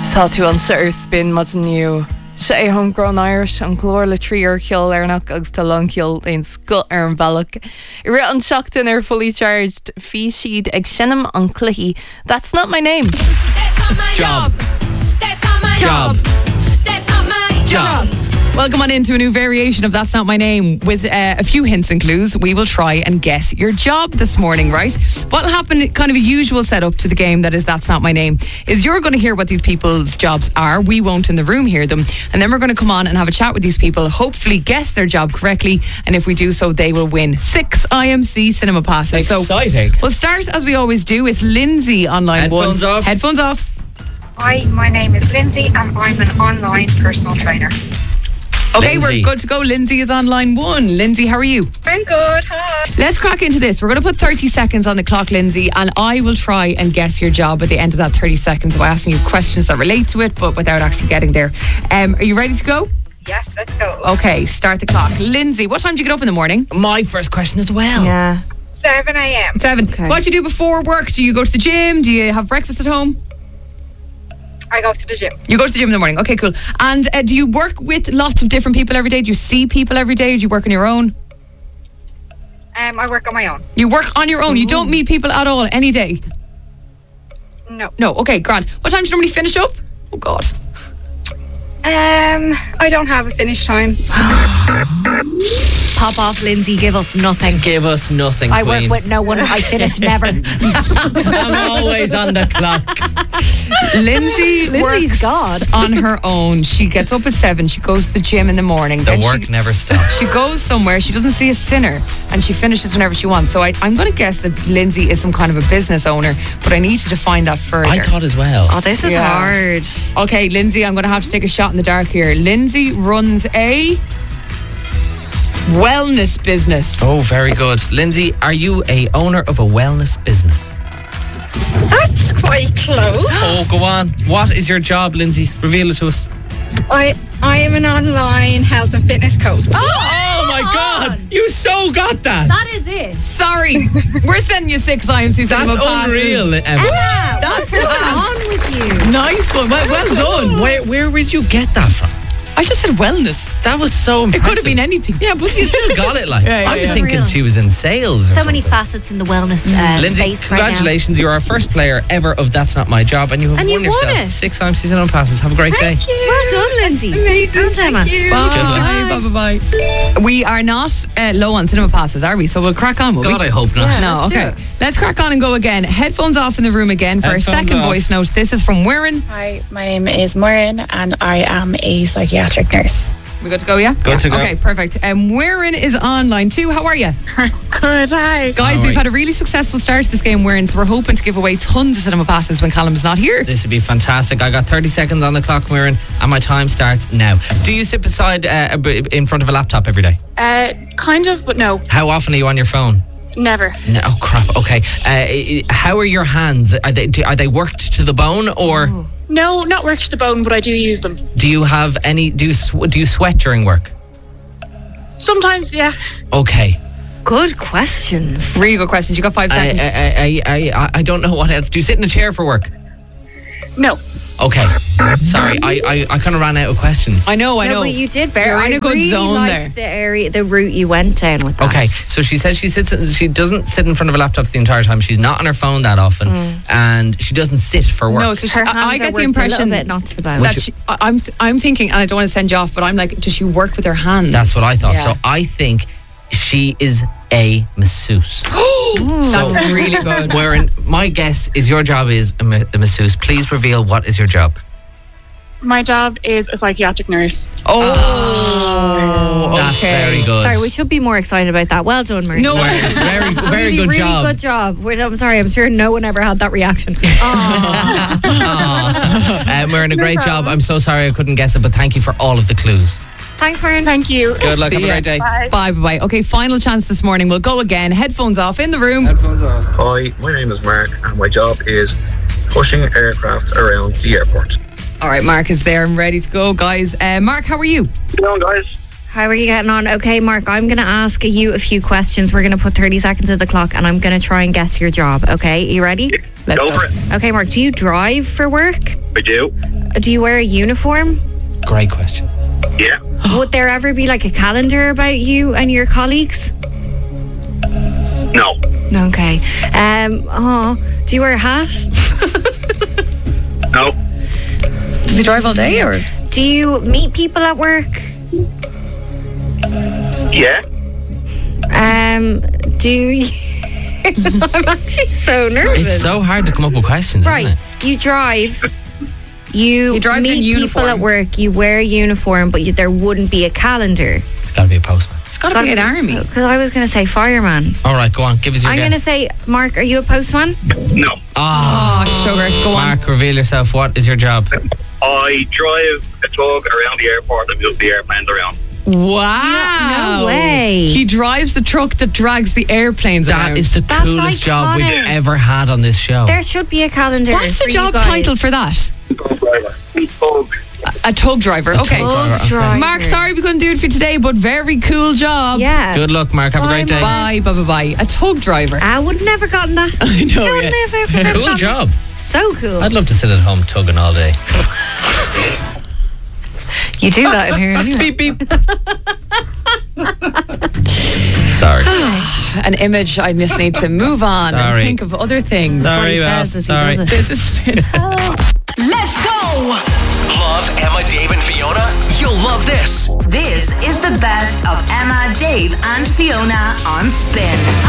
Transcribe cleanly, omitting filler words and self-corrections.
Tá tú an siir spin mat nniu. Se é homegrown Irish an chlór le tríar ceol arnach agus tá lanceol éon scut ar an bhealach. I ri an seachtain ar fully charged fi siad ag sinnam an cluichí. That's not my name. That's not my job. That's not my job. That's not my job. Welcome on into a new variation of That's Not My Name with a few hints and clues. We will try and guess your job this morning, right? What'll happen, kind of a usual setup to the game that is That's Not My Name, is you're going to hear what these people's jobs are. We won't in the room hear them. And then we're going to come on and have a chat with these people, hopefully guess their job correctly. And if we do so, they will win 6 IMC cinema passes. Exciting. So we'll start as we always do. It's Lindsay on line one. Headphones off. Headphones off. Hi, my name is Lindsay and I'm an online personal trainer. Okay, Lindsay. we're good to go. Lindsay is on line one. Lindsay, how are you? I'm good, hi. Let's crack into this. We're going to put 30 seconds on the clock, Lindsay, and I will try and guess your job at the end of that 30 seconds by asking you questions that relate to it, but without actually getting there. Are you ready to go? Yes, let's go. Okay, start the clock. Lindsay, what time do you get up in the morning? My first question as well. Yeah. 7 a.m. 7. Okay. What do you do before work? Do you go to the gym? Do you have breakfast at home? I go to the gym. You go to the gym in the morning. Okay, cool. And do you work with lots of different people every day? Do you see people every day? Or do you work on your own? I work on my own. You work on your own. You don't meet people at all any day? No. No. Okay, grand. What time do you normally finish up? Oh, God. I don't have a finish time. Pop off, Lindsay. Give us nothing. Give us nothing, I Queen. work with no one. I finish never. I'm always on the clock. Lindsay's works God. on her own. She gets up at 7. She goes to the gym in the morning. The Then work she, never stops. she goes somewhere. She doesn't see a sinner, and she finishes whenever she wants. So I'm going to guess that Lindsay is some kind of a business owner, but I need to define that further. I thought as well. Oh, this is Yeah. hard. Okay, Lindsay, I'm going to have to take a shot in the dark here. Lindsay runs a wellness business. Oh, very good. Lindsay, are you a owner of a wellness business? That's quite close. Oh, go on. What is your job, Lindsay? Reveal it to us. I am an online health and fitness coach. Oh my God! You so got that. That is it. Sorry, we're sending you 6 IMC cinema That's passes. unreal, Emma. That's What's going class. on with you? Nice one. Well done. Where would you get that from? I just said wellness. That was so It impressive. could have been anything. Yeah, but you still got it. Like Yeah, I was yeah. thinking Real. she was in sales. Or So many something. facets in the wellness Lindsay, space right now. congratulations! You're our first player ever of That's Not My Job, and you have And won you won yourself it. 6 IMC cinema passes. Have a great day. Well done, Lindsay. Amazing. Well done, Emma. Thank you. Bye. We are not low on cinema passes, are we? So we'll crack on, will we? God, I hope not. Yeah. No, Let's do okay. it. Let's crack on and go again. Headphones off in the room again for a Headphones second off. voice note. This is from Wirren. Hi, my name is Maureen and I am a psychiatric nurse. We good to go, yeah? Good to go. Okay, perfect. Wirren is on line 2. How are you? Good, hi. Guys, All we've right. had a really successful start to this game, Wirren, so we're hoping to give away tons of cinema passes when Callum's not here. This would be fantastic. I got 30 seconds on the clock, Mirren, and my time starts now. Do you sit beside in front of a laptop every day? Kind of, but no, How often are you on your phone? never. No, oh crap. Okay. How are your hands? Are they worked to the bone, or No, not work to the bone, but I do use them. do you have any? Do you sweat during work? Sometimes, yeah. Okay. Good questions. Really good questions. You got 5 seconds. I don't know what else. Do you sit in a chair for work? No. Okay. Sorry, I kind of ran out of questions. I know. No, but you did very. You're in I a good really zone liked there. the route you went down with that. Okay, so she said she doesn't sit in front of a laptop the entire time. She's not on her phone that often, and she doesn't sit for work. No, so Her hands I are get the worked impression a little bit, not to the bone. that I'm thinking, and I don't want to send you off, but I'm like, does she work with her hands? That's what I thought. Yeah. So I think she is a masseuse. That's really good. Wherein my guess is your job is a masseuse. Please reveal what is your job. My job is a psychiatric nurse. Oh, That's okay. very good. Sorry, we should be more excited about that. Well done, Marie. No, very really, good really job. good job. I'm sorry, I'm sure no one ever had that reaction. We're in a great job. I'm so sorry I couldn't guess it, but thank you for all of the clues. Thanks, Maureen. Thank you. Good luck. Have a See ya. great day. Bye. Okay, final chance this morning. We'll go again. Headphones off in the room. Headphones off. Hi, my name is Mark and my job is pushing aircraft around the airport. All right, Mark is there and ready to go, guys. Mark, how are you? Good on, guys. How are you getting on? Okay, Mark, I'm going to ask you a few questions. We're going to put 30 seconds of the clock and I'm going to try and guess your job, okay? Are you ready? Let's Go for it. Okay, Mark, do you drive for work? I do. Do you wear a uniform? Great question. Yeah. Would there ever be like a calendar about you and your colleagues? No. Okay. Do you wear a hat? No. Do they drive all day or? Do you meet people at work? Yeah. Do you... I'm actually so nervous. It's so hard to come up with questions, Right. isn't it? You drive. You He drives meet in people uniform. at work. You wear a uniform, but there wouldn't be a calendar. It's got to be a postman. It's got to be an army. Because I was going to say fireman. All right, go on. Give us your I'm guess. going to say, Mark, are you a postman? No. Ah, Oh, sugar. Go on. Mark, reveal yourself. What is your job? I drive a tug around the airport and move the airplanes around. Wow. No way. He drives the truck that drags the airplanes around. That is the That's coolest job we've iconic. ever had on this show. There should be a calendar. What's for the you job guys. title for that? Tug driver. Tug. A tug driver. Okay. tug driver, okay. driver. Mark, sorry we couldn't do it for today, but very cool job. Yeah. Good luck, Mark. Have a great day. Bye, bye, bye, bye. A tug driver. I would never gotten that. I know, Would yeah. never Cool gotten job. that. So cool. I'd love to sit at home tugging all day. You do that in here anyway. Beep, beep. Sorry. An image. I just need to move on Sorry. and think of other things. Sorry, he Ross. says as he Sorry. does it. This has been Let's go! Love Emma, Dave, and Fiona? You'll love this. This is the best of Emma, Dave, and Fiona on Spin.